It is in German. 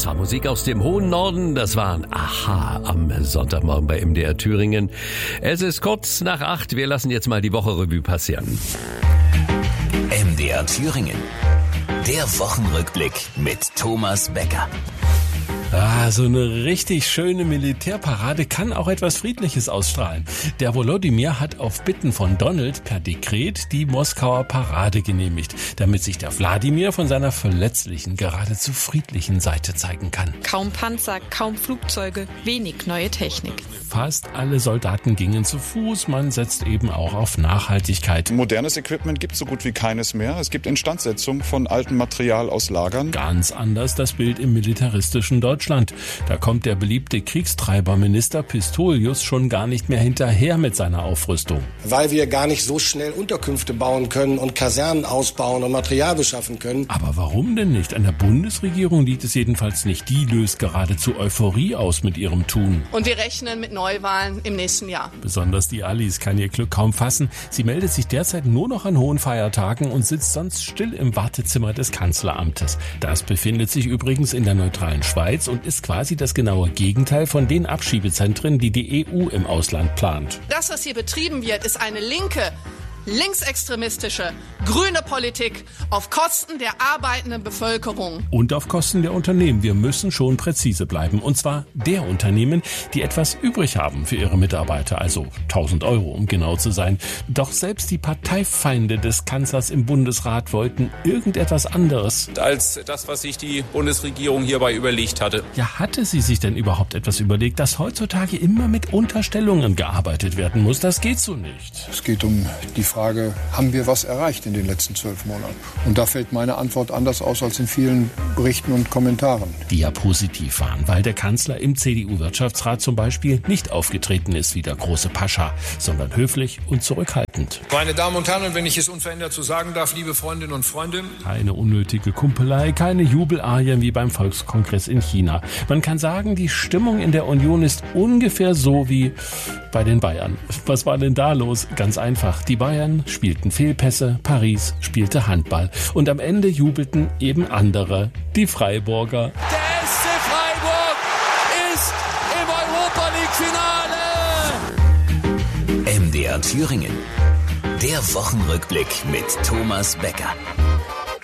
Das war Musik aus dem hohen Norden. Das waren Aha am Sonntagmorgen bei MDR Thüringen. Es ist kurz nach 8. Wir lassen jetzt mal die Woche Revue passieren. MDR Thüringen. Der Wochenrückblick mit Thomas Becker. So eine richtig schöne Militärparade kann auch etwas Friedliches ausstrahlen. Der Volodymyr hat auf Bitten von Donald per Dekret die Moskauer Parade genehmigt, damit sich der Wladimir von seiner verletzlichen, geradezu friedlichen Seite zeigen kann. Kaum Panzer, kaum Flugzeuge, wenig neue Technik. Fast alle Soldaten gingen zu Fuß, man setzt eben auch auf Nachhaltigkeit. Modernes Equipment gibt es so gut wie keines mehr. Es gibt Instandsetzung von altem Material aus Lagern. Ganz anders das Bild im militaristischen Deutschland. Da kommt der beliebte Kriegstreiberminister Pistorius schon gar nicht mehr hinterher mit seiner Aufrüstung. Weil wir gar nicht so schnell Unterkünfte bauen können und Kasernen ausbauen und Material beschaffen können. Aber warum denn nicht? An der Bundesregierung liegt es jedenfalls nicht. Die löst geradezu Euphorie aus mit ihrem Tun. Und wir rechnen mit Neuwahlen im nächsten Jahr. Besonders die Alice kann ihr Glück kaum fassen. Sie meldet sich derzeit nur noch an hohen Feiertagen und sitzt sonst still im Wartezimmer des Kanzleramtes. Das befindet sich übrigens in der neutralen Schweiz und ist quasi das genaue Gegenteil von den Abschiebezentren, die die EU im Ausland plant. Das, was hier betrieben wird, ist eine linke, linksextremistische, grüne Politik auf Kosten der arbeitenden Bevölkerung. Und auf Kosten der Unternehmen. Wir müssen schon präzise bleiben. Und zwar der Unternehmen, die etwas übrig haben für ihre Mitarbeiter. Also 1.000 Euro, um genau zu sein. Doch selbst die Parteifeinde des Kanzlers im Bundesrat wollten irgendetwas anderes. Als das, was sich die Bundesregierung hierbei überlegt hatte. Ja, hatte sie sich denn überhaupt etwas überlegt, dass heutzutage immer mit Unterstellungen gearbeitet werden muss? Das geht so nicht. Es geht um die Frage, haben wir was erreicht in den letzten 12 Monaten? Und da fällt meine Antwort anders aus als in vielen Berichten und Kommentaren. Die ja positiv waren, weil der Kanzler im CDU-Wirtschaftsrat zum Beispiel nicht aufgetreten ist wie der große Pascha, sondern höflich und zurückhaltend. Meine Damen und Herren, und wenn ich es unverändert so sagen darf, liebe Freundinnen und Freunde. Keine unnötige Kumpelei, keine Jubelarien wie beim Volkskongress in China. Man kann sagen, die Stimmung in der Union ist ungefähr so wie bei den Bayern. Was war denn da los? Ganz einfach, die Bayern spielten Fehlpässe, Paris spielte Handball und am Ende jubelten eben andere, die Freiburger. Der SC Freiburg ist im Europa League Finale! MDR Thüringen. Der Wochenrückblick mit Thomas Becker.